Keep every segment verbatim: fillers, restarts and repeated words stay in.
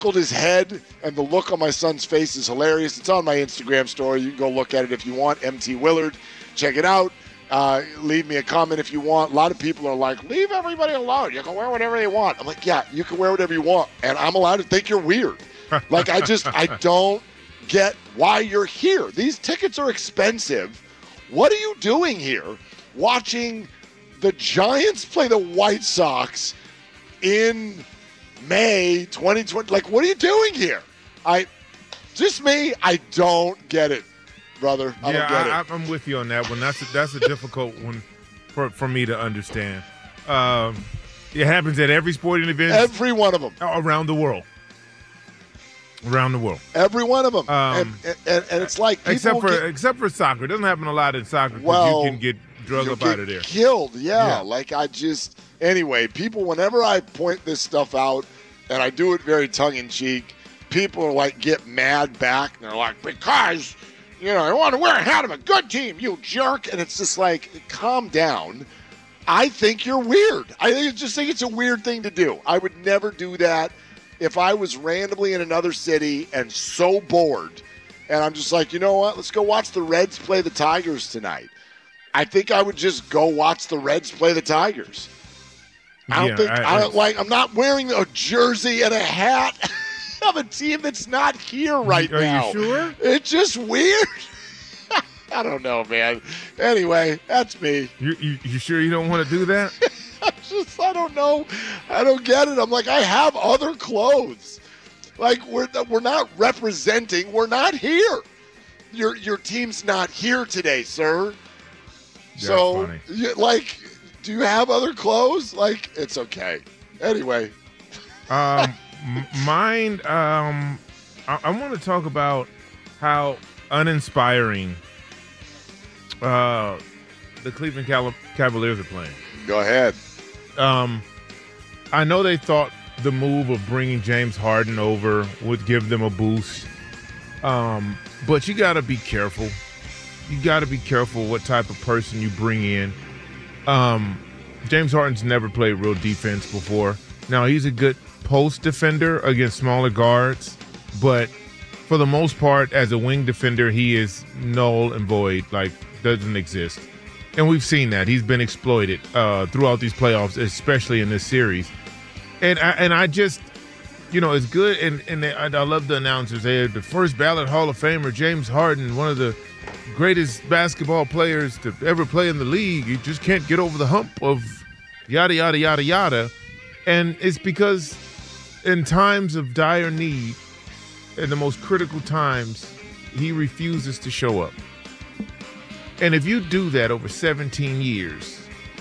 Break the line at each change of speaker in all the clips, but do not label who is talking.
his head, and the look on my son's face is hilarious. It's on my Instagram story. You can go look at it if you want. M T Willard, check it out. Uh, leave me a comment if you want. A lot of people are like, leave everybody alone. You can wear whatever they want. I'm like, yeah, you can wear whatever you want, and I'm allowed to think you're weird. Like, I just, I don't get why you're here. These tickets are expensive. What are you doing here watching the Giants play the White Sox in May twenty twenty? Like, what are you doing here? I, just me, I don't get it, brother. I
yeah,
don't get
I,
it.
I'm with you on that one. That's a, that's a difficult one for, for me to understand. Um, it happens at every sporting event.
Every one of them.
Around the world. Around the world.
Every one of them.
Um,
and, and, and it's like people
except for
get,
except for soccer. It doesn't happen a lot in soccer because
well,
you can get drug
you
up
get
out of there.
Killed, yeah.
Yeah.
Like, I just, anyway, people, whenever I point this stuff out, and I do it very tongue-in-cheek, people are like, get mad back, and they're like, because, you know, I want to wear a hat of a good team, you jerk. And it's just like, calm down. I think you're weird. I just think it's a weird thing to do. I would never do that if I was randomly in another city and so bored, and I'm just like, you know what, let's go watch the Reds play the Tigers tonight. I think I would just go watch the Reds play the Tigers. I don't
Yeah,
think
I-
I, don't like. I'm not wearing a jersey and a hat of a team that's not here right
Are
now.
you sure?
It's just weird. I don't know, man. Anyway, that's me.
You, you, you sure you don't want to do that?
I just, I don't know. I don't get it. I'm like, I have other clothes. Like, we're we're not representing. We're not here. Your your team's not here today, sir.
That's
so,
funny.
you, like, do you have other clothes? Like, it's okay. Anyway.
Um, m- mine. Um, I, I want to talk about how uninspiring uh, the Cleveland Cal- Cavaliers are playing.
Go ahead.
Um, I know they thought the move of bringing James Harden over would give them a boost, um, but you got to be careful. You got to be careful what type of person you bring in. Um, James Harden's never played real defense before. Now, he's a good post defender against smaller guards, but for the most part, as a wing defender, he is null and void, like doesn't exist. And we've seen that. He's been exploited uh, throughout these playoffs, especially in this series. And I, and I just, you know, it's good. And, and they, I, I love the announcers. They had the first ballot Hall of Famer, James Harden, one of the greatest basketball players to ever play in the league. You just can't get over the hump of yada, yada, yada, yada. And it's because in times of dire need, in the most critical times, he refuses to show up. And if you do that over seventeen years,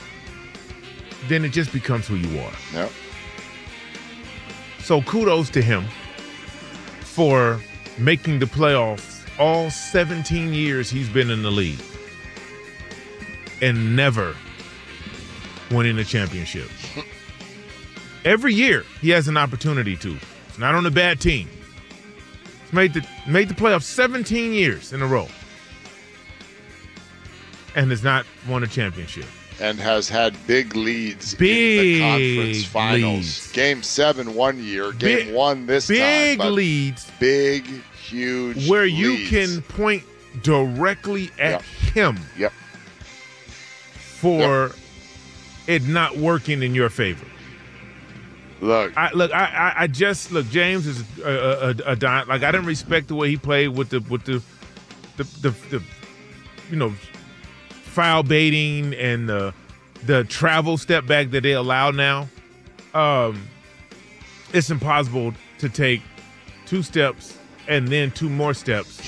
then it just becomes who you are.
Yep.
So kudos to him for making the playoffs all seventeen years he's been in the league and never winning a championship. Every year he has an opportunity to. It's not on a bad team. He's made the made the playoffs seventeen years in a row and has not won a championship.
And has had big leads
Big
in the conference finals.
leads.
Game seven one year, game
Big-
one this
Big
time. but
leads
Big, huge
where you
leads.
can point directly at
Yep.
him
Yep.
for it not working in your favor.
Look,
I look. I, I, I just look. James is a, a, a, a di- like I didn't respect the way he played with the with the the the, the you know foul baiting and the the travel step back that they allow now. Um, it's impossible to take two steps and then two more steps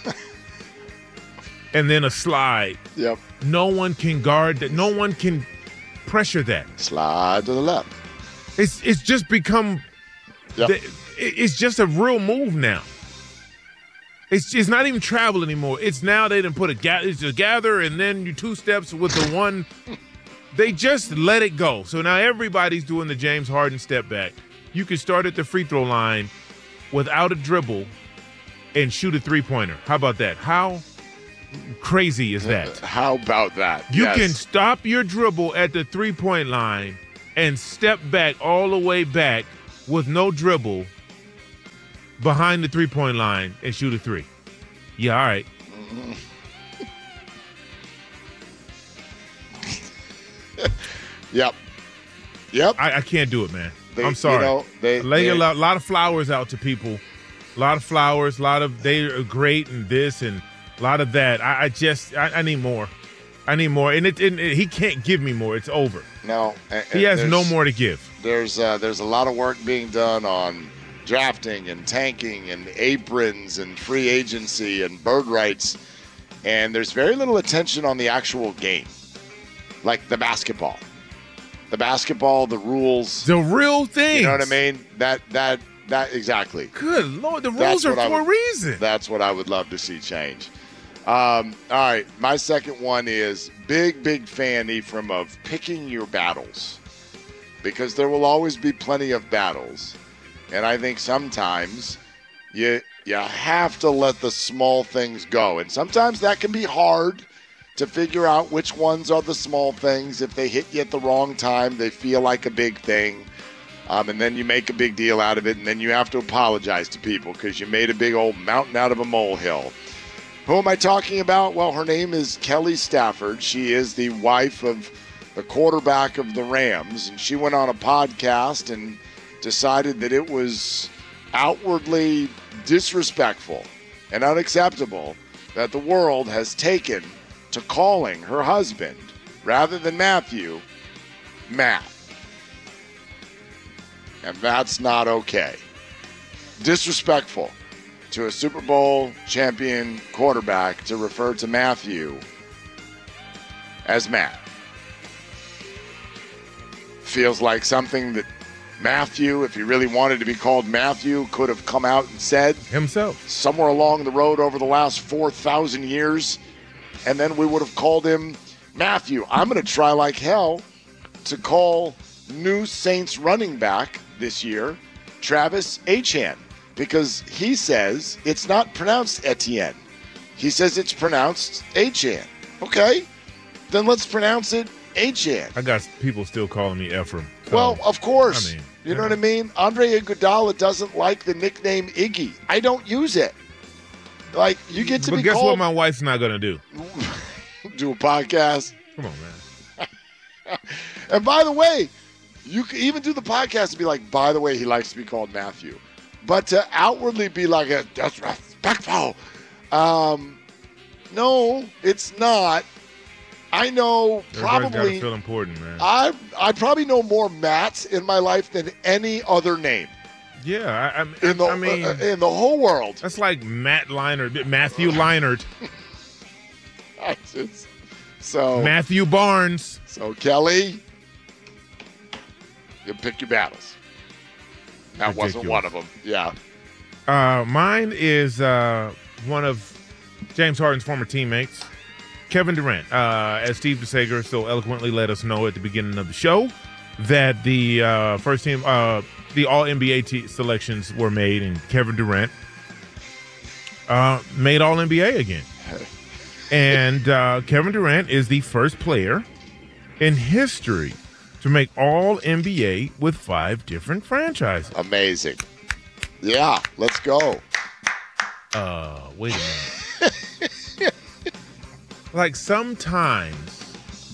and then a slide.
yep.
No one can guard that. No one can pressure that.
Slide to the left.
It's it's just become,
Yep.
the, it- it's just a real move now. It's it's not even travel anymore. It's now they didn't put a ga- it's a gather and then you two steps with the one. They just let it go. So now everybody's doing the James Harden step back. You can start at the free throw line without a dribble and shoot a three pointer. How about that? How crazy is that?
How about that?
You
Yes.
can stop your dribble at the three-point line and step back all the way back with no dribble behind the three-point line and shoot a three. Yeah, all right.
Mm-hmm. Yep. Yep.
I, I can't do it, man.
They,
I'm sorry.
You know, they,
Lay
they,
a lot, lot of flowers out to people. A lot of flowers. A lot of they are great and this and a lot of that. I, I just I, I need more. I need more, and it, and it, he can't give me more. It's over.
No, and,
he has
and
no more to give.
There's uh, there's a lot of work being done on drafting and tanking and aprons and free agency and bird rights, and there's very little attention on the actual game, like the basketball, the basketball, the rules,
the real thing.
You know what I mean? That that that exactly.
Good Lord, the rules are for
would,
a reason.
That's what I would love to see change. Um, all right, my second one is big, big fan, Ephraim, of picking your battles, because there will always be plenty of battles, and I think sometimes you you have to let the small things go, and sometimes that can be hard to figure out which ones are the small things. If they hit you at the wrong time, they feel like a big thing, um, and then you make a big deal out of it, and then you have to apologize to people because you made a big old mountain out of a molehill. Who am I talking about? Well, her name is Kelly Stafford. She is the wife of the quarterback of the Rams, and she went on a podcast and decided that it was outwardly disrespectful and unacceptable that the world has taken to calling her husband, rather than Matthew, Matt. And that's not okay. Disrespectful to a Super Bowl champion quarterback to refer to Matthew as Matt. Feels like something that Matthew, if he really wanted to be called Matthew, could have come out and said
himself
somewhere along the road over the last four thousand years, and then we would have called him Matthew. I'm going to try like hell to call new Saints running back this year Travis Etienne, because he says it's not pronounced Etienne. He says it's pronounced Etienne. Okay, then let's pronounce it Etienne.
I got people still calling me Ephraim. So,
well, of course.
I mean,
you know what I mean? Andre Iguodala doesn't like the nickname Iggy. I don't use it. Like, you get to
but
be
guess
called...
what my wife's not going to do?
Do a podcast.
Come on, man.
And by the way, you can even do the podcast and be like, by the way, he likes to be called Matthew. But to outwardly be like, a, that's respectful. Um, no, it's not. I know
Everybody's
probably.
gotta feel important, man.
I I probably know more Matts in my life than any other name.
Yeah, I, I,
in the
I mean,
uh, in the whole world.
That's like Matt Leinart, Matthew Leinart,
just, so
Matthew Barnes.
So Kelly, you pick your battles. That
Ridiculous.
wasn't one of them. Yeah.
Uh, mine is uh, one of James Harden's former teammates, Kevin Durant. Uh, as Steve DeSager so eloquently let us know at the beginning of the show, that the uh, first team, uh, the All N B A t- selections were made, and Kevin Durant uh, made All N B A again. And uh, Kevin Durant is the first player in history to make All N B A with five different franchises.
Amazing. Yeah, let's go.
Uh, wait a minute. Like, sometimes,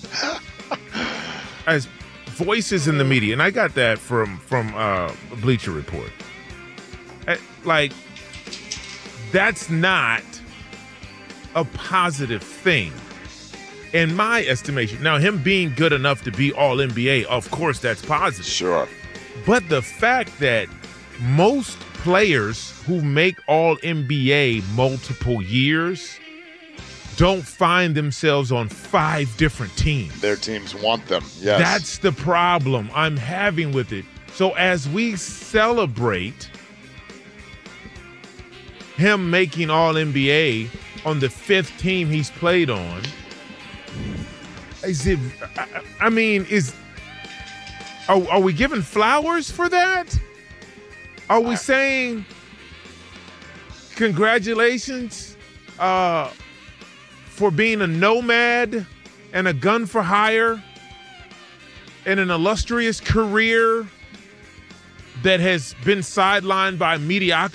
as voices in the media, and I got that from from uh, Bleacher Report. Uh, like, that's not a positive thing, in my estimation. Now, him being good enough to be All N B A, of course, that's positive.
Sure.
But the fact that most players who make All N B A multiple years don't find themselves on five different teams.
Their teams want them, yes.
That's the problem I'm having with it. So as we celebrate him making All N B A on the fifth team he's played on, is it, I, I mean, is are, are we giving flowers for that? Are we saying congratulations uh, for being a nomad and a gun for hire and an illustrious career that has been sidelined by mediocrity?